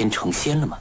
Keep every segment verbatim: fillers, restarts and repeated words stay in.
天成仙了吗？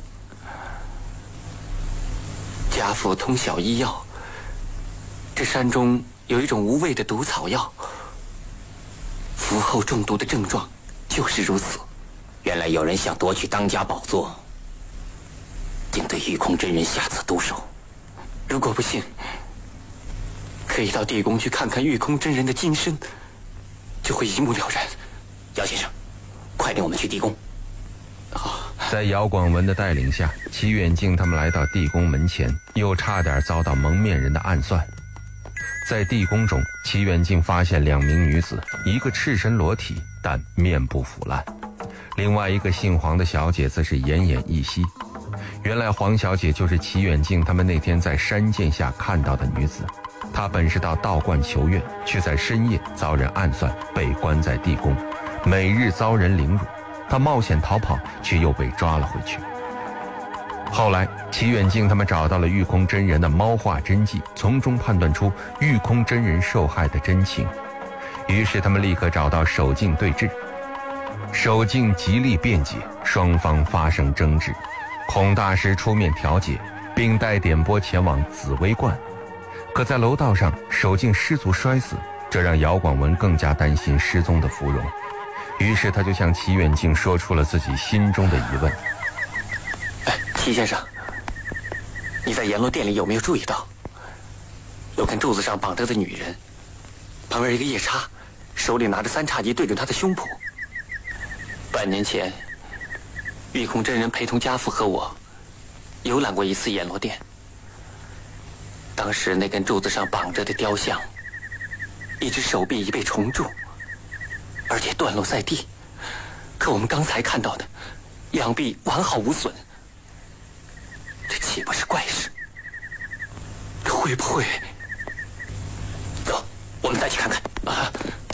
家父通晓医药，这山中有一种无味的毒草药，服后中毒的症状就是如此。原来有人想夺取当家宝座，竟对玉空真人下此毒手。如果不信，可以到地宫去看看玉空真人的金身，就会一目了然。姚先生，快领我们去地宫。 好。在姚广文的带领下，齐远近他们来到地宫门前，又差点遭到蒙面人的暗算。在地宫中，齐远近发现两名女子，一个赤身裸体，但面部腐烂；另外一个姓黄的小姐则是奄奄一息。原来黄小姐就是齐远近他们那天在山涧下看到的女子。她本是到道观求愿，却在深夜遭人暗算，被关在地宫，每日遭人凌辱。她冒险逃跑，却又被抓了回去。后来齐远近他们找到了玉空真人的猫化真迹，从中判断出玉空真人受害的真情。于是他们立刻找到守静对峙。守静极力辩解，双方发生争执。孔大师出面调解，并带点拨前往紫薇观。可在楼道上，守静失足摔死，这让姚广文更加担心失踪的芙蓉。于是他就向齐远近说出了自己心中的疑问。 哎，齐先生，你在阎罗殿里有没有注意到，有根柱子上绑着的女人，旁边一个夜叉，手里拿着三叉戟对准他的胸脯。半年前，玉空真人陪同家父和我游览过一次阎罗殿。当时那根柱子上绑着的雕像，一只手臂已被虫蛀，而且断落在地，可我们刚才看到的两臂完好无损，这岂不是怪事？会不会？走，我们再去看看啊！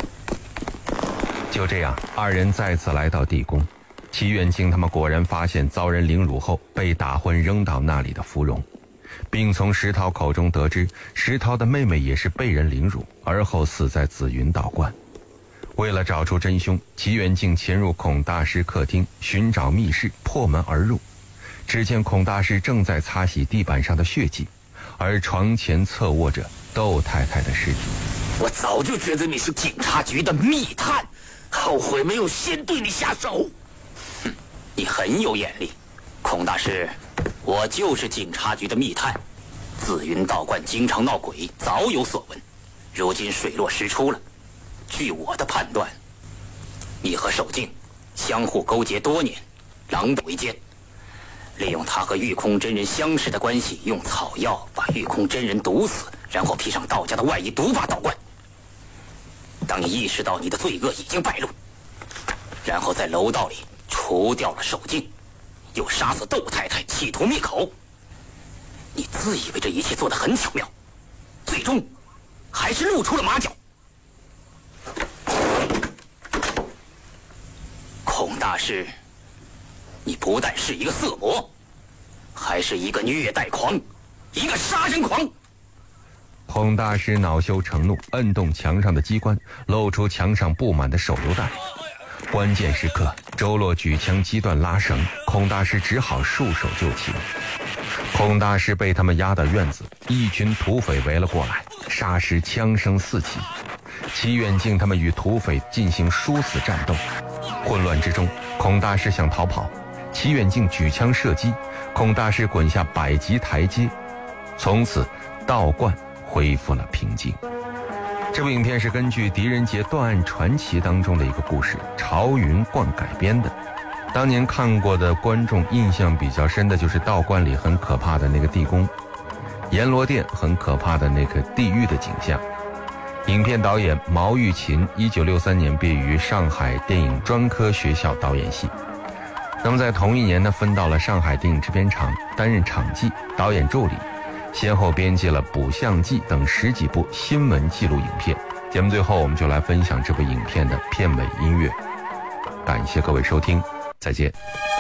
就这样，二人再次来到地宫。齐远近他们果然发现遭人凌辱后被打昏扔到那里的芙蓉，并从石涛口中得知石涛的妹妹也是被人凌辱，而后死在紫云道观。为了找出真凶，齐远近潜入孔大师客厅寻找密室，破门而入。只见孔大师正在擦洗地板上的血迹，而床前侧卧着窦太太的尸体。 我早就觉得你是警察局的密探，后悔没有先对你下手。 哼，你很有眼力。孔大师，我就是警察局的密探。紫云道观经常闹鬼，早有所闻，如今水落石出了。据我的判断，你和守静相互勾结多年，狼狈为奸，利用他和玉空真人相识的关系，用草药把玉空真人毒死，然后披上道家的外衣，毒发道观。当你意识到你的罪恶已经败露，然后在楼道里除掉了守静，又杀死窦太太，企图灭口。你自以为这一切做得很巧妙，最终还是露出了马脚。孔大师，你不但是一个色魔，还是一个虐待狂，一个杀人狂。 孔大师恼羞成怒，摁动墙上的机关，露出墙上布满的手榴弹。关键时刻，周洛举枪击断拉绳，孔大师只好束手就擒。孔大师被他们押到院子，一群土匪围了过来，霎时枪声四起。齐远近他们与土匪进行殊死战斗，混乱之中，孔大师想逃跑，齐远近举枪射击，孔大师滚下百级台阶。从此，道观恢复了平静。这部影片是根据狄仁杰《断案传奇》当中的一个故事《朝云观》改编的。当年看过的观众印象比较深的就是道观里很可怕的那个地宫，阎罗殿很可怕的那个地狱的景象。影片导演毛玉琴一九六三年毕业于上海电影专科学校导演系，那么在同一年呢，分到了上海电影制片厂担任场记、导演助理，先后编辑了《捕象记》等十几部新闻记录影片。节目最后我们就来分享这部影片的片尾音乐。感谢各位收听，再见。